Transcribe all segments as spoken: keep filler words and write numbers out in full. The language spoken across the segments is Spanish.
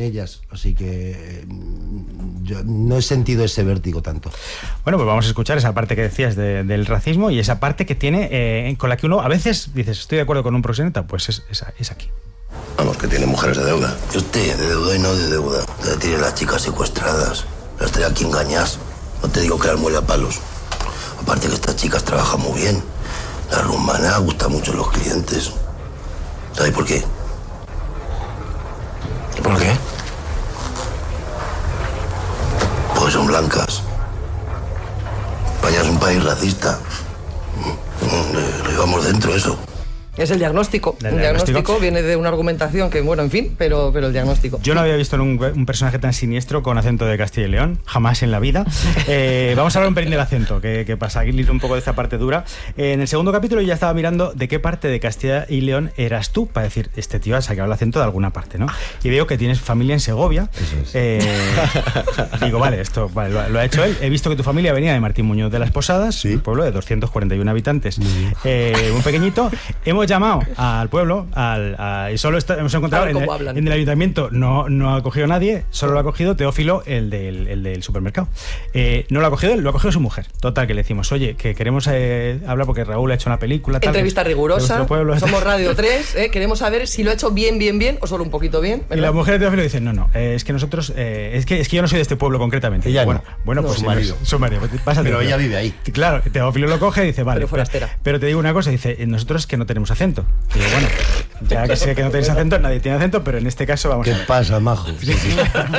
ellas, así que eh, yo no he sentido ese vértigo tanto. Bueno, pues vamos a escuchar esa parte que decías de, del racismo y esa parte que tiene, eh, con la que uno a veces dices, estoy de acuerdo con un proxeneta, pues es, es, es aquí. Vamos, que tiene mujeres de deuda. Yo estoy de deuda y no de deuda. Ya tiene las chicas secuestradas, las trae aquí engañadas. No te digo que las muele a palos. Aparte que estas chicas trabajan muy bien. La rumana gusta mucho a los clientes. ¿Sabes por qué? ¿Por qué? Porque son blancas. España es un país racista. Lo llevamos dentro, eso. Es el diagnóstico. El un diagnóstico. diagnóstico viene de una argumentación que, bueno, en fin, pero, pero el diagnóstico. Yo no había visto un, un personaje tan siniestro con acento de Castilla y León, jamás en la vida. Eh, vamos a hablar un pelín del acento, que, que pasa aquí un poco de esta parte dura. Eh, en el segundo capítulo yo ya estaba mirando de qué parte de Castilla y León eras tú, para decir, este tío ha sacado el acento de alguna parte, ¿no? Y veo que tienes familia en Segovia. Eso es. Eh, digo, vale, esto vale, lo, lo ha hecho él. He visto que tu familia venía de Martín Muñoz de las Posadas, sí. Un pueblo de doscientos cuarenta y uno habitantes, eh, muy pequeñito. Hemos llamado al pueblo al, a, y solo está, hemos encontrado en el, en el ayuntamiento no, no ha cogido nadie, solo lo ha cogido Teófilo, el del, el del supermercado. Eh, no lo ha cogido él, lo ha cogido su mujer. Total, que le decimos, oye, que queremos eh, hablar porque Raúl ha hecho una película. Tal, Entrevista rigurosa, pueblo, somos Radio tres, eh, queremos saber si lo ha hecho bien, bien, bien o solo un poquito bien, ¿verdad? Y la mujer de Teófilo dice, no, no, eh, es que nosotros, eh, es, que, es que yo no soy de este pueblo concretamente. Ella bueno, no. bueno, pues no, su marido. Su marido. Pásate, pero tío. ella vive ahí. Claro, Teófilo lo coge y dice, vale. Pero forastera. Pero, pero te digo una cosa, dice, nosotros es que no tenemos acento. Y digo, bueno, ya que sé que no tenéis acento, nadie tiene acento, pero en este caso vamos ¿Qué a ver. pasa, majo? Sí, sí.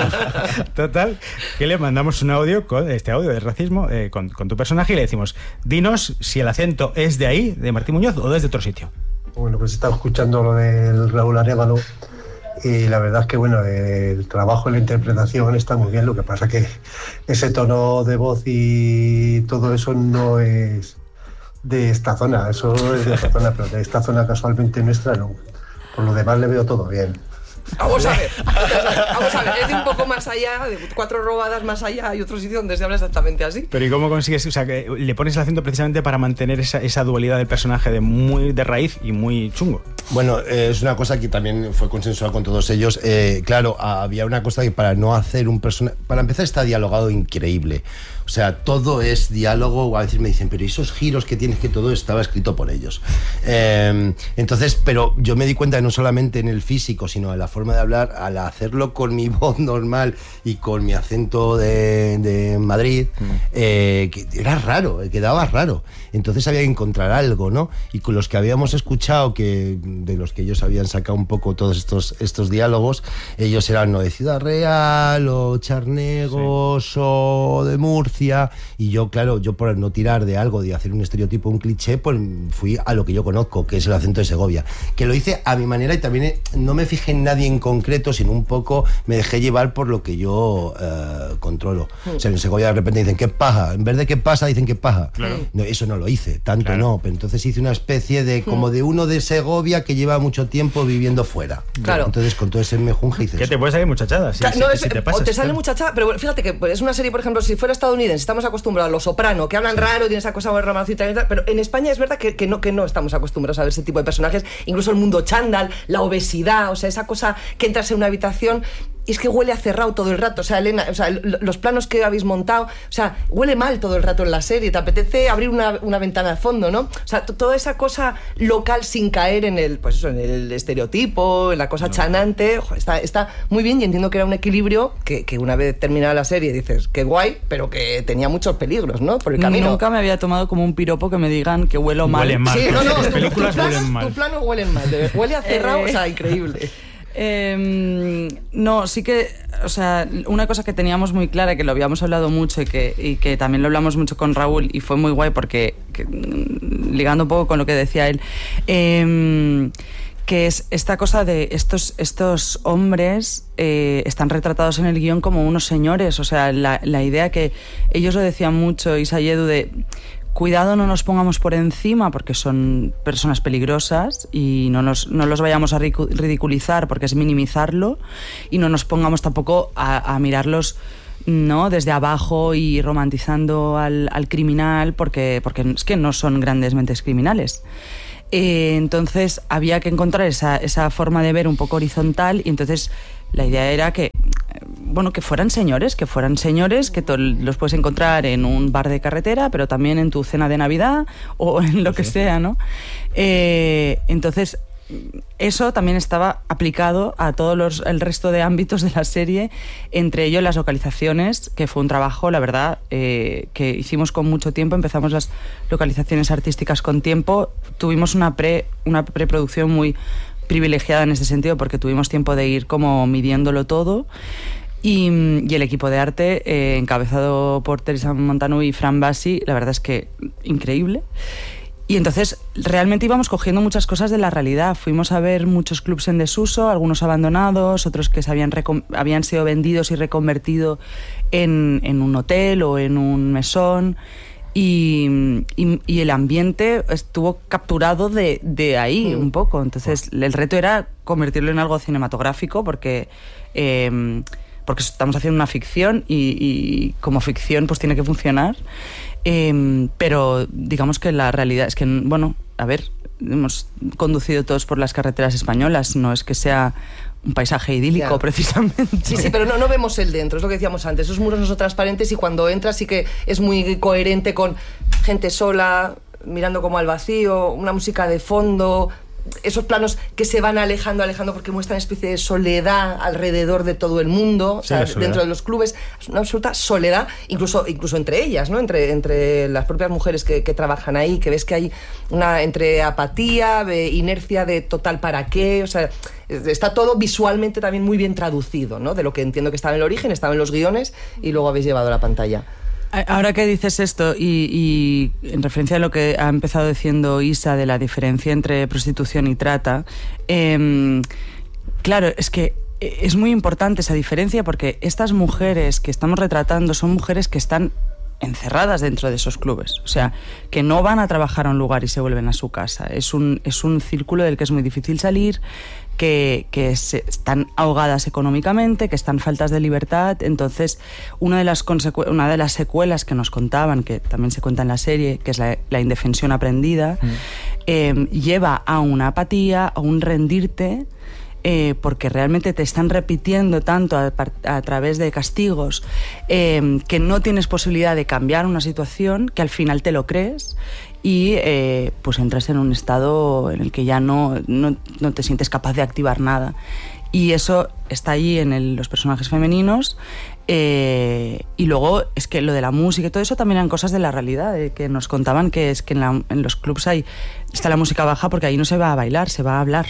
Total, que le mandamos un audio, con este audio de racismo, eh, con, con tu personaje y le decimos, dinos si el acento es de ahí, de Martín Muñoz, o desde otro sitio. Bueno, pues he estado escuchando lo del Raúl Arévalo y la verdad es que, bueno, el trabajo y la interpretación está muy bien, lo que pasa que ese tono de voz y todo eso no es de esta zona, eso es de esta zona, pero de esta zona casualmente nuestra no. Por lo demás le veo todo bien. Vamos a ver, vamos a ver, es de un poco más allá, de cuatro robadas más allá, hay otro sitio donde se habla exactamente así. Pero ¿y cómo consigues? O sea, que le pones el acento precisamente para mantener esa, esa dualidad del personaje de muy de raíz y muy chungo. Bueno, eh, es una cosa que también fue consensuada con todos ellos. Eh, claro, había una cosa que para no hacer un personaje... Para empezar está dialogado increíble. O sea, todo es diálogo. A veces me dicen, pero esos giros que tienes, que todo estaba escrito por ellos. Eh, entonces, pero yo me di cuenta que no solamente en el físico, sino en la forma de hablar, al hacerlo con mi voz normal y con mi acento de, de Madrid, mm. eh, que era raro, quedaba raro. Entonces había que encontrar algo, ¿no? Y con los que habíamos escuchado, que de los que ellos habían sacado un poco todos estos, estos diálogos, ellos eran no de Ciudad Real, o Charnegos, sí. o de Murcia, y yo, claro, yo por no tirar de algo, de hacer un estereotipo, un cliché, pues fui a lo que yo conozco, que es el acento de Segovia, que lo hice a mi manera y también no me fijé en nadie en concreto, sino un poco me dejé llevar por lo que yo eh, controlo. Sí. O sea, en Segovia de repente dicen, ¿qué paja? En vez de ¿qué pasa? dicen, ¿qué paja? Claro. No, eso no lo hice, tanto claro. no, pero entonces hice una especie de, como de uno de Segovia que lleva mucho tiempo viviendo fuera. Claro. Entonces con todo ese mejunje hice ¿Qué eso. te puede salir muchachada? Si, no, si, es, si te pasas, o te sale claro. muchachada, pero fíjate que es una serie, por ejemplo, si fuera estadounidense, estamos acostumbrados a Los Soprano, que hablan sí. raro, tiene esa cosa muy romancita, pero en España es verdad que, que, no, que no estamos acostumbrados a ver ese tipo de personajes, incluso el mundo chándal, la obesidad, o sea, esa cosa que entras en una habitación y es que huele a cerrado todo el rato, o sea, Elena, o sea, los planos que habéis montado, o sea, huele mal todo el rato en la serie, te apetece abrir una, una ventana al fondo, ¿no? O sea, t- toda esa cosa local sin caer en el, pues eso, en el estereotipo, en la cosa no. chanante, ojo, está, está muy bien, y entiendo que era un equilibrio que, que una vez terminada la serie dices, qué guay, pero que tenía muchos peligros, ¿no? Por el camino. Nunca me había tomado como un piropo que me digan que huelo mal. Huele mal. Sí, no, no, las películas tus planos, huelen mal. Tus planos huelen mal, de, huele a cerrado, eh... o sea, increíble. Eh, no, sí que, o sea, una cosa que teníamos muy clara, que lo habíamos hablado mucho y que, y que también lo hablamos mucho con Raúl, y fue muy guay porque, que, ligando un poco con lo que decía él, eh, que es esta cosa de estos, estos hombres eh, están retratados en el guión como unos señores, o sea, la, la idea que ellos lo decían mucho, Isa y Edu, de cuidado, no nos pongamos por encima porque son personas peligrosas y no, nos, no los vayamos a ridiculizar porque es minimizarlo, y no nos pongamos tampoco a, a mirarlos, ¿no?, desde abajo y romantizando al, al criminal porque, porque es que no son grandes mentes criminales. Eh, entonces había que encontrar esa, esa forma de ver un poco horizontal, y entonces la idea era que, bueno, que fueran señores, que fueran señores, que to- los puedes encontrar en un bar de carretera, pero también en tu cena de Navidad o en lo que sea, ¿no? Eh, entonces, eso también estaba aplicado a todos los, el resto de ámbitos de la serie, entre ellos las localizaciones, que fue un trabajo, la verdad, eh, que hicimos con mucho tiempo. Empezamos las localizaciones artísticas con tiempo, tuvimos una pre, una preproducción muy privilegiada en ese sentido, porque tuvimos tiempo de ir como midiéndolo todo. Y, y el equipo de arte, eh, encabezado por Teresa Montanu y Fran Bassi, la verdad es que increíble. Y entonces realmente íbamos cogiendo muchas cosas de la realidad. Fuimos a ver muchos clubs en desuso, algunos abandonados, otros que se habían, recom- habían sido vendidos y reconvertido en, en un hotel o en un mesón. Y, y, y el ambiente estuvo capturado de, de ahí un poco. Entonces el reto era convertirlo en algo cinematográfico, porque... Eh, porque estamos haciendo una ficción y, y como ficción pues tiene que funcionar, eh, pero digamos que la realidad es que, bueno, a ver, hemos conducido todos por las carreteras españolas, no es que sea un paisaje idílico, claro, precisamente. Sí, sí, pero no, no vemos el dentro, es lo que decíamos antes, esos muros no son transparentes y cuando entras sí que es muy coherente con gente sola, mirando como al vacío, una música de fondo... Esos planos que se van alejando, alejando porque muestran una especie de soledad alrededor de todo el mundo, sí, o sea, dentro de los clubes, es una absoluta soledad, incluso, incluso entre ellas, ¿no? Entre, entre las propias mujeres que, que trabajan ahí, que ves que hay una entre apatía, de inercia de total para qué, o sea, está todo visualmente también muy bien traducido, ¿no? De lo que entiendo que estaba en el origen, estaba en los guiones y luego habéis llevado a la pantalla. Ahora que dices esto y, y en referencia a lo que ha empezado diciendo Isa de la diferencia entre prostitución y trata, eh, claro, es que es muy importante esa diferencia porque estas mujeres que estamos retratando son mujeres que están encerradas dentro de esos clubes, o sea, que no van a trabajar a un lugar y se vuelven a su casa. Es un, es un círculo del que es muy difícil salir, que, que se, están ahogadas económicamente, que están faltas de libertad. Entonces, una de las consecu- una de las secuelas que nos contaban, que también se cuenta en la serie, que es la, la indefensión aprendida, mm. eh, lleva a una apatía, a un rendirte, Eh, porque realmente te están repitiendo tanto a, a través de castigos eh, que no tienes posibilidad de cambiar una situación, que al final te lo crees y eh, pues entras en un estado en el que ya no, no, no te sientes capaz de activar nada. Y eso está ahí en el, los personajes femeninos. Eh, y luego es que lo de la música y todo eso también eran cosas de la realidad, eh, que nos contaban que es que en, la, en los clubs hay, está la música baja porque ahí no se va a bailar, se va a hablar,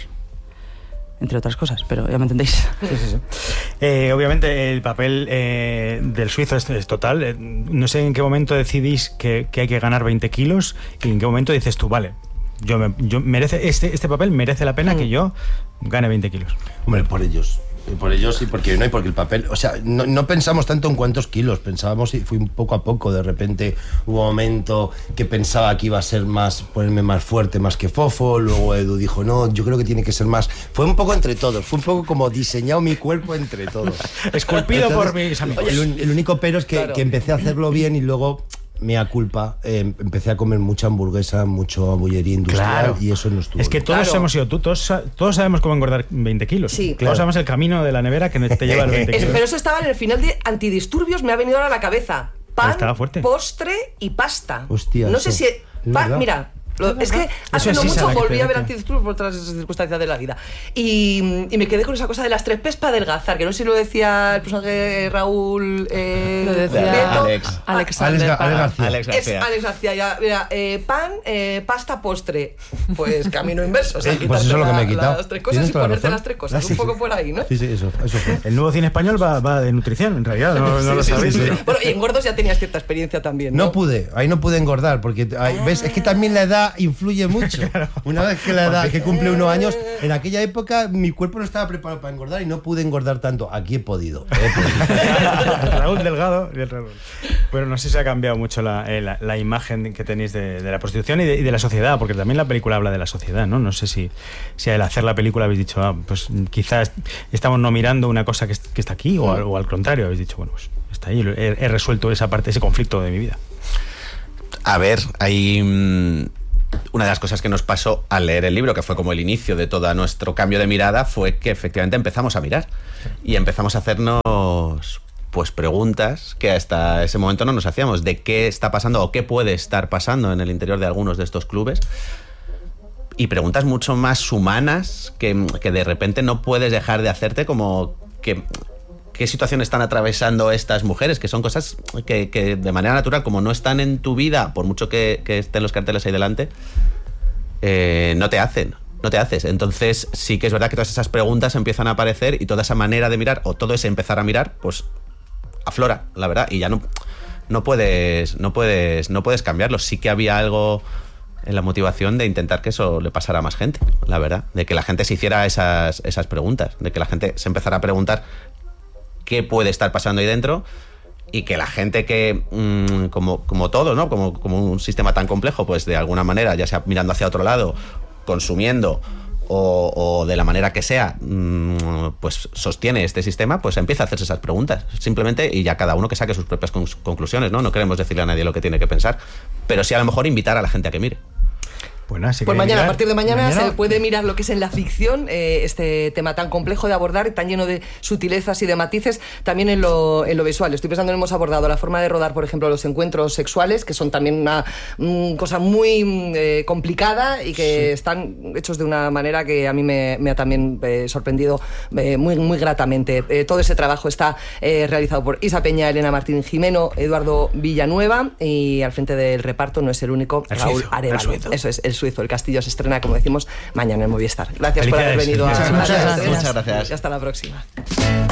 entre otras cosas, pero ya me entendéis. Sí, sí, sí. Eh, obviamente el papel eh, del suizo es, es total. Eh, no sé en qué momento decidís que, que hay que ganar veinte kilos y en qué momento dices tú, vale, yo, me, yo merece este, este papel merece la pena mm. que yo gane veinte kilos. Hombre, por ellos. Por ellos sí, porque no hay porque el papel, o sea, no, no pensamos tanto en cuántos kilos, pensábamos y fui un poco a poco. De repente hubo un momento que pensaba que iba a ser más, ponerme más fuerte, más que Fofo. Luego Edu dijo, no, yo creo que tiene que ser más. Fue un poco entre todos, fue un poco como diseñado mi cuerpo entre todos. Esculpido Entonces, por mis amigos. El, el único pero es que, claro. que empecé a hacerlo bien y luego... mea culpa, eh, empecé a comer mucha hamburguesa, mucho bollería industrial, claro. y eso no estuvo. Es que todos claro. hemos sido tú, todos, todos sabemos cómo engordar veinte kilos. Sí, claro. Todos sabemos el camino de la nevera que te lleva a los veinte kilos. Pero eso estaba en el final de Antidisturbios, me ha venido ahora a la cabeza. Pan, postre y pasta. Hostia, no eso. sé si... Pa, mira... Lo, es que hace no mucho volví a ver Antidisturbios por otras circunstancias de la vida y, y me quedé con esa cosa de las tres P's para adelgazar, que no sé si lo decía el personaje Raúl eh, lo decía Beto, Alex Alex, Alex, Alex García, Alex García. Es Alex García ya, mira, eh, pan, eh, pasta, postre, pues camino inverso, o sea, eh, pues eso es lo que me he quitado, las tres cosas y ponerte las tres cosas, ah, sí, un poco sí. por ahí, ¿no? Sí, sí, eso, eso fue. El nuevo cine español va, va de nutrición, en realidad, no, no sí, lo sí, sabéis. Sí, sí. Bueno, y en gordos ya tenías cierta experiencia también, ¿no? No pude, ahí no pude engordar, porque hay, ah. ves, es que también la edad influye mucho. Claro. Una vez que la edad, que cumple unos años, en aquella época mi cuerpo no estaba preparado para engordar y no pude engordar tanto. Aquí he podido. He podido. Raúl Delgado. Bueno, no sé si ha cambiado mucho la, la, la imagen que tenéis de, de la prostitución y de, y de la sociedad, porque también la película habla de la sociedad, ¿no? No sé si, si al hacer la película habéis dicho, ah, pues quizás estamos no mirando una cosa que, que está aquí, o, o al contrario, habéis dicho, bueno, pues está ahí, he, he resuelto esa parte, ese conflicto de mi vida. A ver, hay... una de las cosas que nos pasó al leer el libro, que fue como el inicio de todo nuestro cambio de mirada, fue que efectivamente empezamos a mirar y empezamos a hacernos pues preguntas que hasta ese momento no nos hacíamos, de qué está pasando o qué puede estar pasando en el interior de algunos de estos clubes, y preguntas mucho más humanas que, que de repente no puedes dejar de hacerte, como que qué situación están atravesando estas mujeres, que son cosas que, que de manera natural, como no están en tu vida, por mucho que, que estén los carteles ahí delante, eh, no te hacen, no te haces. Entonces sí que es verdad que todas esas preguntas empiezan a aparecer y toda esa manera de mirar, o todo ese empezar a mirar, pues aflora, la verdad, y ya no, no puedes, no puedes, no puedes cambiarlo. Sí que había algo en la motivación de intentar que eso le pasara a más gente, la verdad, de que la gente se hiciera esas, esas preguntas, de que la gente se empezara a preguntar qué puede estar pasando ahí dentro, y que la gente que, mmm, como, como todo, ¿no? Como, como un sistema tan complejo, pues de alguna manera, ya sea mirando hacia otro lado, consumiendo o, o de la manera que sea, mmm, pues sostiene este sistema, pues empieza a hacerse esas preguntas, simplemente, y ya cada uno que saque sus propias conclusiones, ¿no? No queremos decirle a nadie lo que tiene que pensar, pero sí a lo mejor invitar a la gente a que mire. Bueno, pues mañana, mirar, a partir de mañana, mañana se puede mirar lo que es en la ficción, eh, este tema tan complejo de abordar, tan lleno de sutilezas y de matices, también en lo, en lo visual. Estoy pensando en hemos abordado la forma de rodar, por ejemplo, los encuentros sexuales, que son también una mm, cosa muy eh, complicada y que sí. están hechos de una manera que a mí me, me ha también eh, sorprendido eh, muy, muy gratamente. Eh, todo ese trabajo está eh, realizado por Isa Peña, Elena Martín Jimeno, Eduardo Villanueva, y al frente del reparto no es el único, el Raúl suizo, Arevalo. El Eso es, el suizo. El Castillo se estrena, como decimos, mañana en Movistar. Gracias por haber venido a... Muchas gracias. Muchas gracias. Y hasta la próxima.